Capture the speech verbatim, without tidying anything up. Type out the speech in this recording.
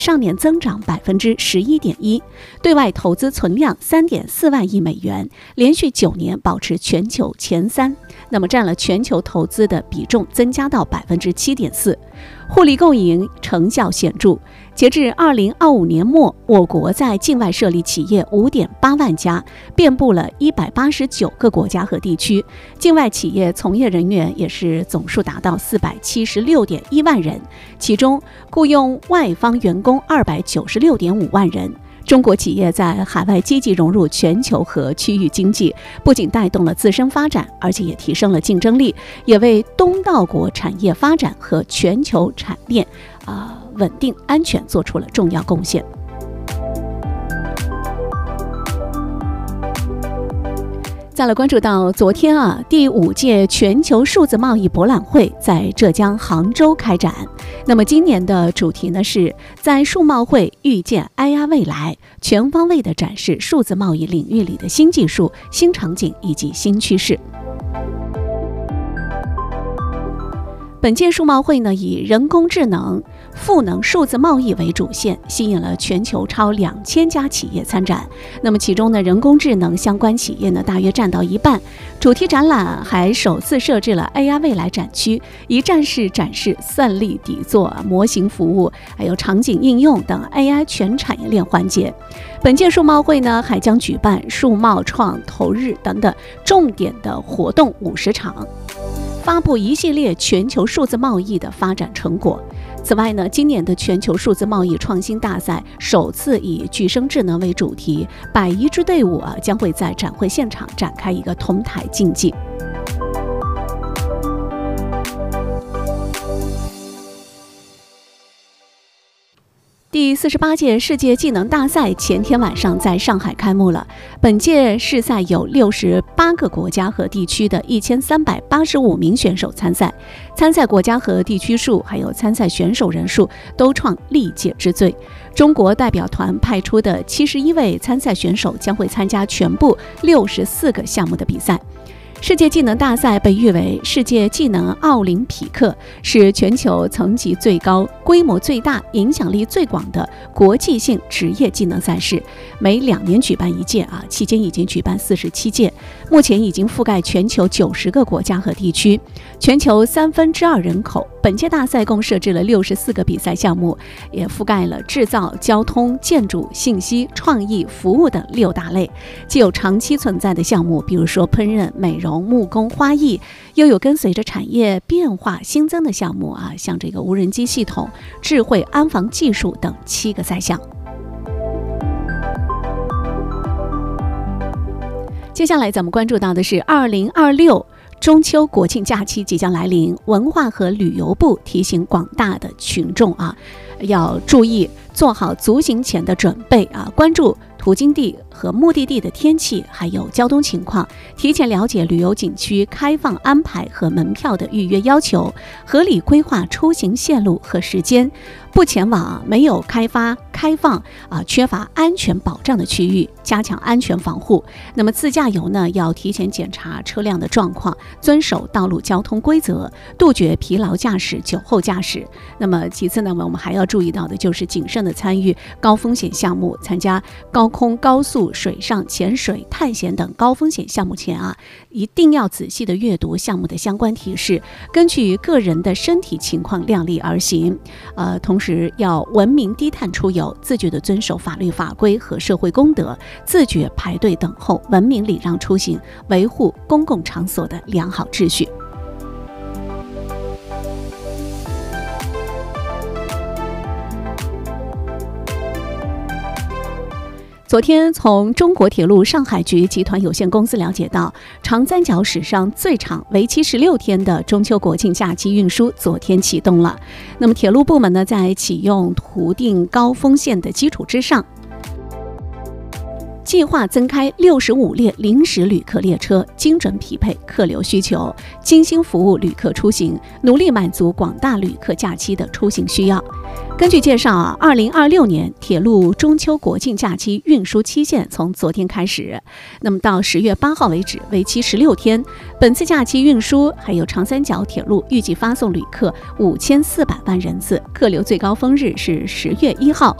上年增长百分之十一点一，对外投资存量三点四万亿美元，连续九年保持全球前三。那么占了全球投资的比重增加到百分之七点四，互利共赢成效显著。截至二零二五年末，我国在境外设立企业五点八万家，遍布了一百八十九个国家和地区。境外企业从业人员也是总数达到四百七十六点一万人，其中雇佣外方员工二百九十六点五万人。中国企业在海外积极融入全球和区域经济，不仅带动了自身发展，而且也提升了竞争力，也为东道国产业发展和全球产业链啊、呃、稳定安全做出了重要贡献。再来关注到昨天啊，第五届全球数字贸易博览会在浙江杭州开展。那么今年的主题呢是在数贸会遇见 I R 未来，全方位的展示数字贸易领域里的新技术、新场景以及新趋势。本届数贸会呢，以人工智能、赋能数字贸易为主线，吸引了全球超两千家企业参展。那么其中呢，人工智能相关企业呢，大约占到一半。主题展览还首次设置了 A R 未来展区，一站式展示算力底座、模型服务，还有场景应用等 A I 全产业链环节。本届数贸会呢，还将举办数贸创投日等等重点的活动五十场。发布一系列全球数字贸易的发展成果。此外呢，今年的全球数字贸易创新大赛首次以具生智能为主题，百余支队伍啊将会在展会现场展开一个同台竞技。第四十八届世界技能大赛前天晚上在上海开幕了。本届世赛有六十八个国家和地区的一千三百八十五名选手参赛，参赛国家和地区数还有参赛选手人数都创历届之最。中国代表团派出的七十一位参赛选手将会参加全部六十四个项目的比赛。世界技能大赛被誉为世界技能奥林匹克，是全球层级最高、规模最大、影响力最广的国际性职业技能赛事。每两年举办一届啊，期间已经举办四十七届，目前已经覆盖全球九十个国家和地区，全球三分之二人口。本届大赛共设置了六十四个比赛项目，也覆盖了制造、交通、建筑、信息、创意、服务等六大类。既有长期存在的项目，比如说烹饪、美容、木工、花艺，又有跟随着产业变化新增的项目啊，像这个无人机系统、智慧安防技术等七个赛项。接下来咱们关注到的是二零二六中秋国庆假期即将来临，文化和旅游部提醒广大的群众啊，要注意做好足行前的准备啊，关注途经地和目的地的天气，还有交通情况，提前了解旅游景区开放安排和门票的预约要求，合理规划出行线路和时间，不前往没有开发、开放啊、缺乏安全保障的区域，加强安全防护。那么自驾游呢，要提前检查车辆的状况，遵守道路交通规则，杜绝疲劳驾驶、酒后驾驶。那么其次呢，我们还要注意到的就是谨慎的参与高风险项目，参加高空、高速、水上、潜水、探险等高风险项目前啊，一定要仔细的阅读项目的相关提示，根据个人的身体情况量力而行。呃，同时要文明低碳出游，自觉的遵守法律法规和社会公德，自觉排队等候，文明礼让出行，维护公共场所的良好秩序。昨天从中国铁路上海局集团有限公司了解到，长三角史上最长为期十六天的中秋国庆假期运输昨天启动了。那么铁路部门呢，在启用图定高风险的基础之上， 计划增开六十五列临时旅客列车，精准匹配客流需求，精心服务旅客出行，努力满足广大旅客假期的出行需要。根据介绍啊，二零二六年铁路中秋国庆假期运输期限从昨天开始，那么到十月八号为止，为期十六天。本次假期运输还有长三角铁路预计发送旅客五千四百万人次，客流最高峰日是十月一号。